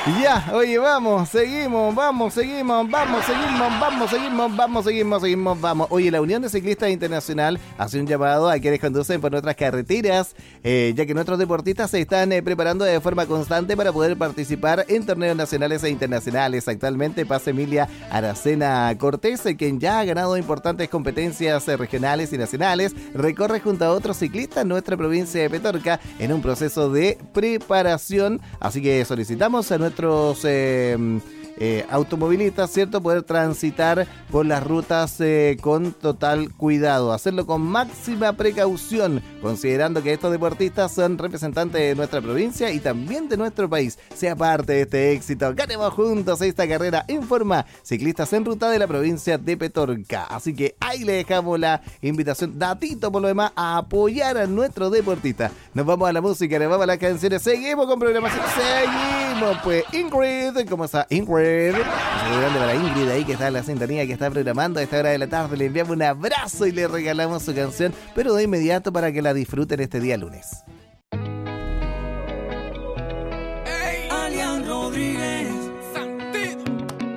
Ya, oye, seguimos. Oye, la Unión de Ciclistas Internacional hace un llamado a quienes conducen por nuestras carreteras, ya que nuestros deportistas se están preparando de forma constante para poder participar en torneos nacionales e internacionales. Actualmente pasa Emilia Aracena Cortés, quien ya ha ganado importantes competencias regionales y nacionales, recorre junto a otros ciclistas nuestra provincia de Petorca en un proceso de preparación, así que solicitamos a nuestros automovilistas, ¿cierto?, poder transitar por las rutas con total cuidado, hacerlo con máxima precaución, considerando que estos deportistas son representantes de nuestra provincia y también de nuestro país. Sea parte de este éxito, ganemos juntos esta carrera, informa Ciclistas en Ruta de la provincia de Petorca. Así que ahí le dejamos la invitación, datito por lo demás, a apoyar a nuestros deportistas. Nos vamos a la música, nos vamos a las canciones, seguimos con programación, seguimos pues. Ingrid, ¿cómo está Ingrid? Un grande para Ingrid ahí que está en la sintonía, que está programando a esta hora de la tarde. Le enviamos un abrazo y le regalamos su canción, pero de inmediato para que la disfruten este día lunes. Alian Rodríguez.